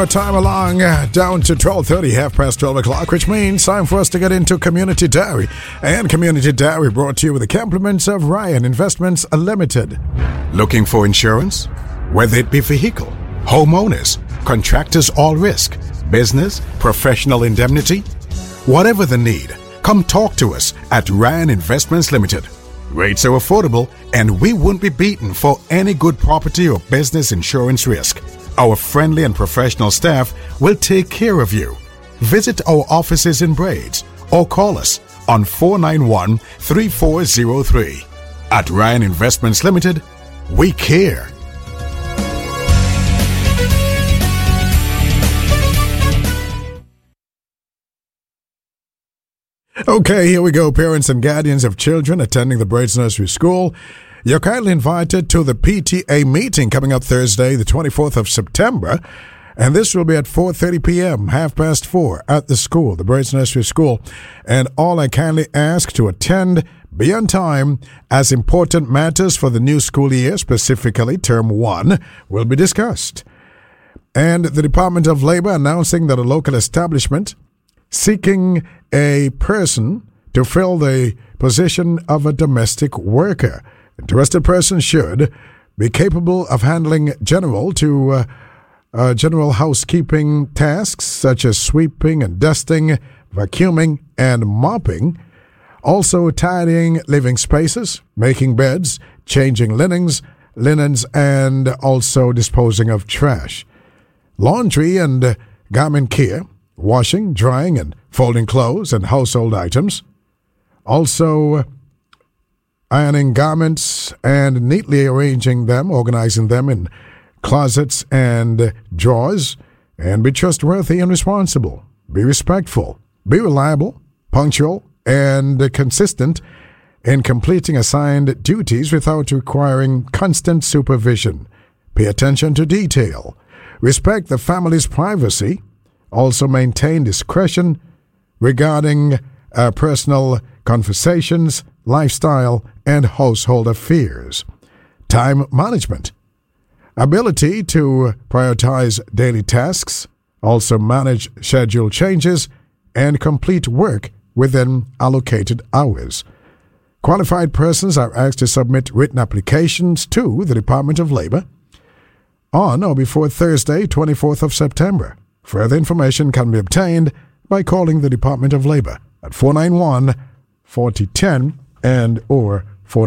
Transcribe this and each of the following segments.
Time along down to 12:30, half past 12 o'clock, which means time for us to get into Community Diary. And Community Diary brought to you with the compliments of Ryan Investments Limited. Looking for insurance? Whether it be vehicle, homeowners, contractors all risk, business, professional indemnity, whatever the need, come talk to us at Ryan Investments Limited. Rates are affordable and we won't be beaten for any good property or business insurance risk. Our friendly and professional staff will take care of you. Visit our offices in Braids or call us on 491-3403. At Ryan Investments Limited, we care. Okay, here we go. Parents and guardians of children attending the Braids Nursery School, you're kindly invited to the PTA meeting coming up Thursday, the 24th of September, and this will be at 4:30 p.m., 4:30 at the school, the Braids Nursery School. And all I kindly ask to attend, be on time, as important matters for the new school year, specifically Term 1, will be discussed. And the Department of Labor announcing that a local establishment seeking a person to fill the position of a domestic worker. Interested person should be capable of handling general housekeeping tasks such as sweeping and dusting, vacuuming and mopping, also tidying living spaces, making beds, changing linens, and also disposing of trash. Laundry and garment care, washing, drying and folding clothes and household items. Also ironing garments and neatly arranging them, organizing them in closets and drawers, and be trustworthy and responsible. Be respectful, be reliable, punctual, and consistent in completing assigned duties without requiring constant supervision. Pay attention to detail. Respect the family's privacy. Also maintain discretion regarding personal conversations, lifestyle, and household affairs. Time management. Ability to prioritize daily tasks, also manage schedule changes, and complete work within allocated hours. Qualified persons are asked to submit written applications to the Department of Labor on or before Thursday, 24th of September. Further information can be obtained by calling the Department of Labor at 491-4010 and or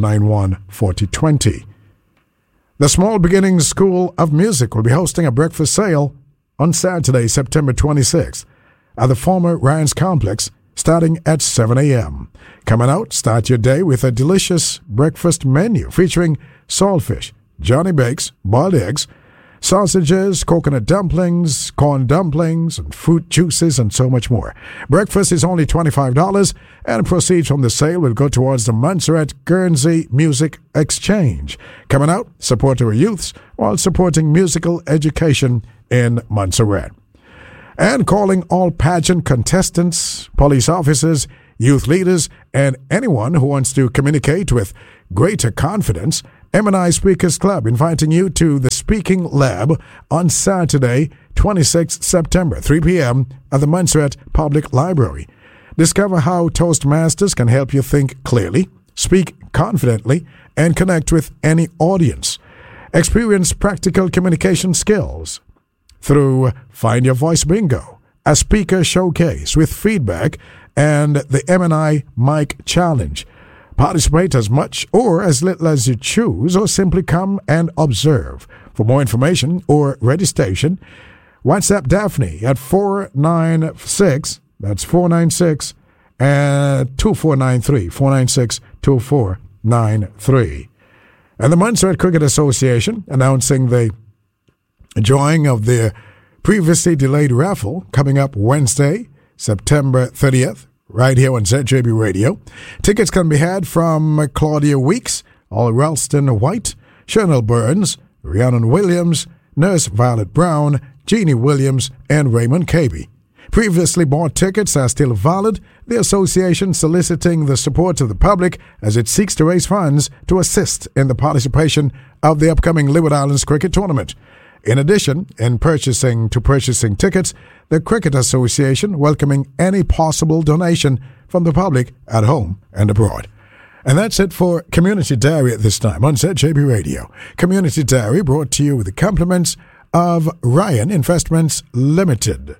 491-4020. The Small Beginnings School of Music will be hosting a breakfast sale on Saturday, September 26th at the former Ryan's Complex, starting at 7 a.m. Coming out, start your day with a delicious breakfast menu featuring saltfish, Johnny Bakes, boiled eggs, sausages, coconut dumplings, corn dumplings, and fruit juices, and so much more. Breakfast is only $25, and proceeds from the sale will go towards the Montserrat Guernsey Music Exchange. Coming out, support our youths while supporting musical education in Montserrat. And calling all pageant contestants, police officers, youth leaders, and anyone who wants to communicate with greater confidence, M&I Speakers Club inviting you to the Speaking Lab on Saturday, 26th September, 3 p.m. at the Montserrat Public Library. Discover how Toastmasters can help you think clearly, speak confidently, and connect with any audience. Experience practical communication skills through Find Your Voice Bingo, a speaker showcase with feedback, and the M&I Mic Challenge. Participate as much or as little as you choose, or simply come and observe. For more information or registration, WhatsApp Daphne at 496, that's 496, 2493, 496 2493. And the Montserrat Cricket Association announcing the drawing of their previously delayed raffle coming up Wednesday, September 30th. Right here on ZJB Radio. Tickets can be had from Claudia Weeks, All Ralston White, Chanel Burns, Rhiannon Williams, Nurse Violet Brown, Jeannie Williams, and Raymond Cabey. Previously bought tickets are still valid. The association soliciting the support of the public as it seeks to raise funds to assist in the participation of the upcoming Leeward Islands Cricket Tournament. In addition, in purchasing tickets, the Cricket Association welcoming any possible donation from the public at home and abroad. And that's it for Community Diary at this time on ZJB Radio. Community Diary brought to you with the compliments of Ryan Investments Limited.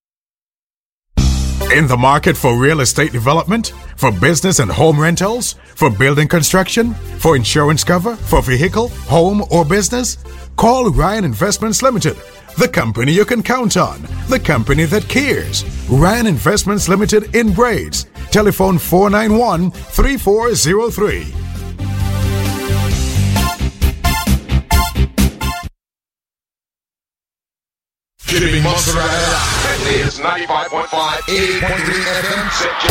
In the market for real estate development, for business and home rentals, for building construction, for insurance cover, for vehicle, home, or business? Call Ryan Investments Limited, the company you can count on, the company that cares. Ryan Investments Limited in Braids. Telephone 491-3403. Keeping Monster Ride alive. This is 95.5, 88.3 FM.